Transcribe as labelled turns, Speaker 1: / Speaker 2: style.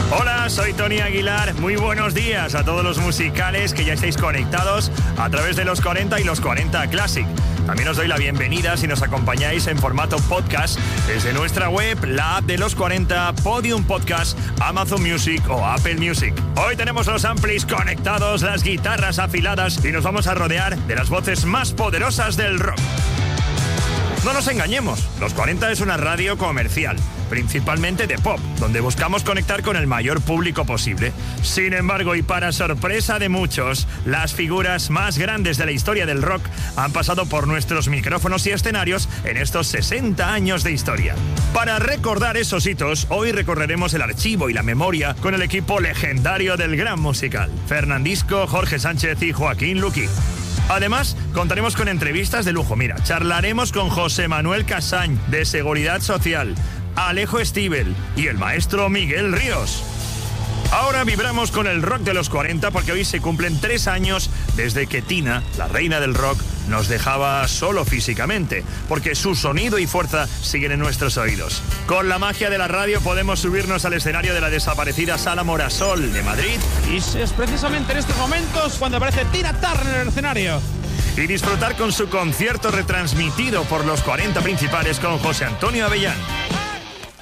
Speaker 1: Hola, soy Tony Aguilar. Muy buenos días a todos los musicales que ya estáis conectados a través de los 40 y los 40 Classic. También os doy la bienvenida si nos acompañáis en formato podcast desde nuestra web, la app de los 40, Podium Podcast, Amazon Music o Apple Music. Hoy tenemos los amplis conectados, las guitarras afiladas y nos vamos a rodear de las voces más poderosas del rock. No nos engañemos, Los 40 es una radio comercial, principalmente de pop, donde buscamos conectar con el mayor público posible. Sin embargo, y para sorpresa de muchos, las figuras más grandes de la historia del rock han pasado por nuestros micrófonos y escenarios en estos 60 años de historia. Para recordar esos hitos, hoy recorreremos el archivo y la memoria con el equipo legendario del Gran Musical: Fernandisco, Jorge Sánchez y Joaquín Luqui. Además, contaremos con entrevistas de lujo. Mira, charlaremos con José Manuel Casañ, de Seguridad Social, Alejo Stivel y el maestro Miguel Ríos. Ahora vibramos con el rock de los 40 porque hoy se cumplen 3 años desde que Tina, la reina del rock, nos dejaba solo físicamente, porque su sonido y fuerza siguen en nuestros oídos. Con la magia de la radio podemos subirnos al escenario de la desaparecida Sala Morasol de Madrid.
Speaker 2: Y es precisamente en estos momentos cuando aparece Tina Turner en el escenario.
Speaker 1: Y disfrutar con su concierto retransmitido por los 40 principales con José Antonio Avellán.